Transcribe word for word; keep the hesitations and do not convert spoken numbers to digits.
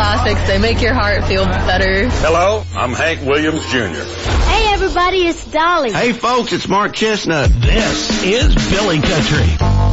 classics. They make your heart feel better. Hello, I'm Hank Williams Junior Hey, everybody, it's Dolly. Hey, folks, it's Mark Chestnut. This is Billy Country.